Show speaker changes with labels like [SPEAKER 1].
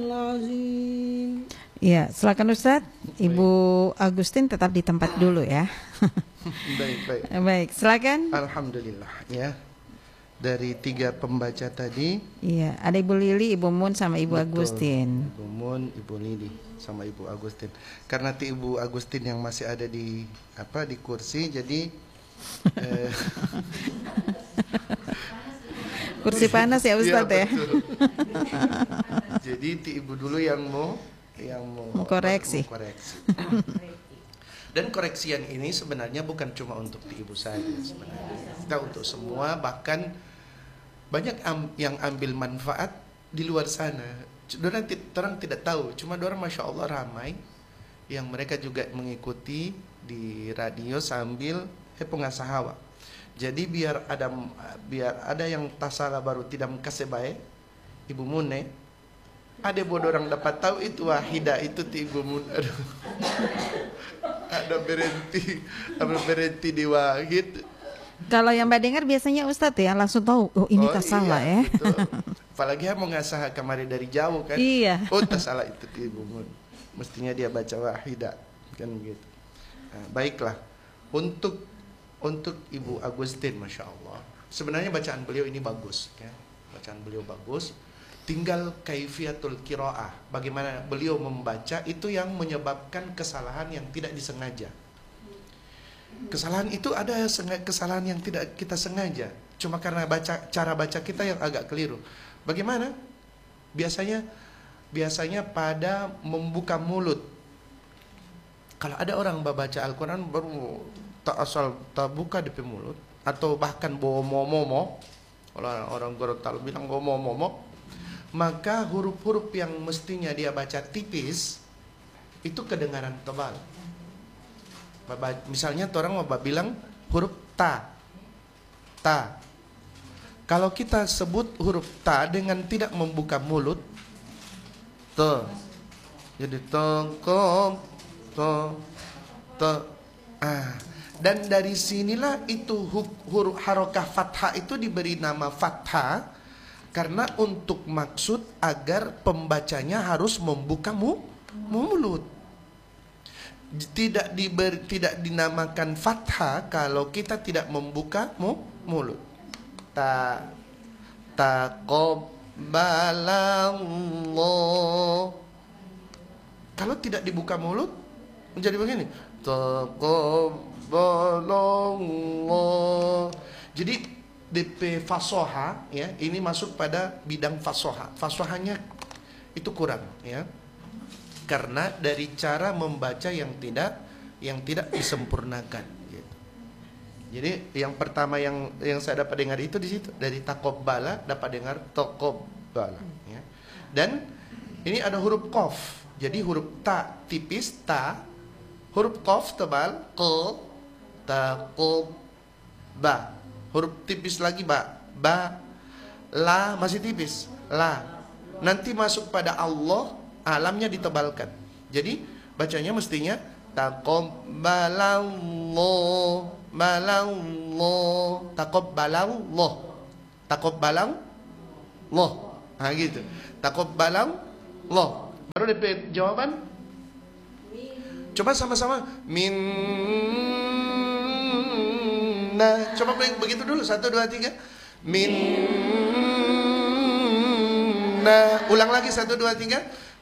[SPEAKER 1] Lazim.
[SPEAKER 2] Iya, silakan Ustadz. Ibu Agustin tetap di tempat dulu ya.
[SPEAKER 3] Baik.
[SPEAKER 2] Baik, silakan.
[SPEAKER 3] Alhamdulillah ya. Dari 3 pembaca tadi,
[SPEAKER 2] Iya, ada Ibu Lili, Ibu Mun sama Ibu
[SPEAKER 3] betul,
[SPEAKER 2] Agustin.
[SPEAKER 3] Ibu Mun, Ibu Lili sama Ibu Agustin. Karena Ibu Agustin yang masih ada di kursi, jadi
[SPEAKER 2] Kursi panas ya Ustadz ya.
[SPEAKER 3] Betul. Jadi Ibu dulu yang mau
[SPEAKER 2] Koreksi.
[SPEAKER 3] Dan koreksian ini sebenarnya bukan cuma untuk Ibu saja sebenarnya. Kita untuk semua, bahkan banyak yang ambil manfaat di luar sana. Orang tidak tahu, cuma orang Masya Allah ramai yang mereka juga mengikuti di radio sambil pengasah hawa. Jadi biar ada yang tasala baru tidak kasih baik, Ibu Mune, ada bodoh orang dapat tahu itu wahidah itu ti Ibu Mune. Ada berhenti di wahid.
[SPEAKER 2] Kalau yang Mbak dengar biasanya Ustadz ya langsung tahu, oh ini tak salah
[SPEAKER 3] iya,
[SPEAKER 2] ya.
[SPEAKER 3] Betul. Apalagi mau ngasah kemarin dari jauh kan.
[SPEAKER 2] Iya.
[SPEAKER 3] Oh tak salah itu ti Ibu Mun. Mestinya dia baca wahidah kan begitu. Nah, baiklah. Untuk Ibu Agustin, Masya Allah, sebenarnya bacaan beliau ini bagus ya. Bacaan beliau bagus. Tinggal kaifiatul qiraah, bagaimana beliau membaca itu yang menyebabkan kesalahan yang tidak disengaja. Kesalahan itu ada kesalahan yang tidak kita sengaja, cuma karena cara baca kita yang agak keliru. Bagaimana? Biasanya pada membuka mulut. Kalau ada orang baca Al-Quran baru tak buka di mulut, atau bahkan bawa momo, kalau orang Gorontalo bilang bawa momo, maka huruf-huruf yang mestinya dia baca tipis itu kedengaran tebal. Misalnya orang mau bilang huruf ta. Kalau kita sebut huruf ta dengan tidak membuka mulut, te, jadi tengkom, te. Dan dari sinilah itu huruf harokah fathah itu diberi nama fathah, karena untuk maksud agar pembacanya harus membuka mulut. Tidak dinamakan fathah kalau kita tidak membuka mulut. Taqabbalallah. Kalau tidak dibuka mulut menjadi begini. Taqabbalallah. Jadi DP fasoha ya, ini masuk pada bidang fasoha. Fasohanya itu kurang ya. Karena dari cara membaca yang tidak disempurnakan gitu. Jadi yang pertama yang saya dapat dengar itu di situ, dari taqabbala dapat dengar taqabbala ya. Dan ini ada huruf qaf. Jadi huruf ta tipis ta, huruf qaf tebal q, taqabba. Huruf tipis lagi ba, la masih tipis, la. Nanti masuk pada Allah, alamnya ditebalkan. Jadi bacanya mestinya taqabbalallah, taqabbalallah. Nah gitu. Taqabbalallah. Baru DP jawaban. Coba sama-sama minna. Coba begitu dulu. 1, 2, 3. Minna. Ulang lagi 1, 2, 3.